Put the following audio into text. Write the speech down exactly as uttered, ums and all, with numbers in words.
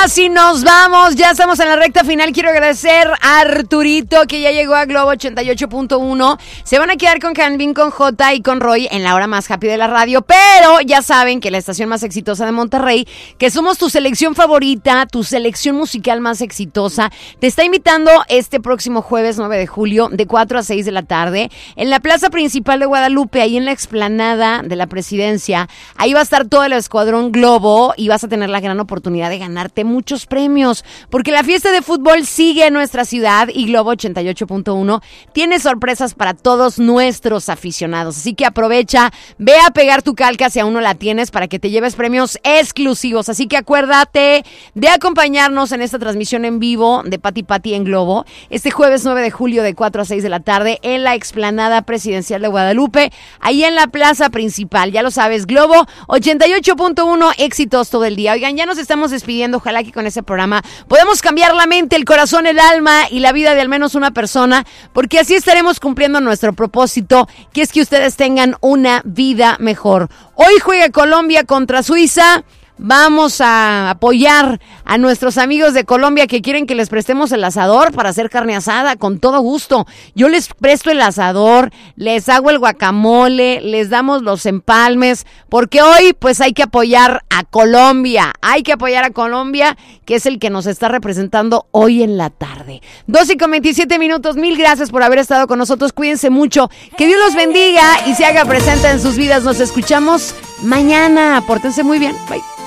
ahora sí nos vamos, ya estamos en la recta final. Quiero agradecer a Arturito que ya llegó a Globo ochenta y ocho punto uno. Se van a quedar con Canvin, con J y con Roy en la hora más happy de la radio, pero ya saben que la estación más exitosa de Monterrey, que somos tu selección favorita, tu selección musical más exitosa, te está invitando este próximo jueves nueve de julio de cuatro a seis de la tarde en la plaza principal de Guadalupe, ahí en la explanada de la Presidencia. Ahí va a estar todo el escuadrón Globo y vas a tener la gran oportunidad de ganarte muchos premios, porque la fiesta de fútbol sigue en nuestra ciudad y Globo ochenta y ocho punto uno tiene sorpresas para todos nuestros aficionados. Así que aprovecha, ve a pegar tu calca si aún no la tienes para que te lleves premios exclusivos. Así que acuérdate de acompañarnos en esta transmisión en vivo de Pati Pati en Globo este jueves nueve de julio de cuatro a seis de la tarde en la explanada presidencial de Guadalupe, ahí en la plaza principal. Ya lo sabes, Globo ochenta y ocho punto uno, éxitos todo el día. Oigan, ya nos estamos despidiendo. Ojalá que con ese programa podamos cambiar la mente, el corazón, el alma y la vida de al menos una persona, porque así estaremos cumpliendo nuestro propósito, que es que ustedes tengan una vida mejor. Hoy juega Colombia contra Suiza. Vamos a apoyar a nuestros amigos de Colombia que quieren que les prestemos el asador para hacer carne asada, con todo gusto. Yo les presto el asador, les hago el guacamole, les damos los empalmes, porque hoy pues hay que apoyar a Colombia, hay que apoyar a Colombia, que es el que nos está representando hoy en la tarde. doce con veintisiete minutos, mil gracias por haber estado con nosotros, cuídense mucho, que Dios los bendiga y se haga presente en sus vidas. Nos escuchamos mañana, pórtense muy bien, bye.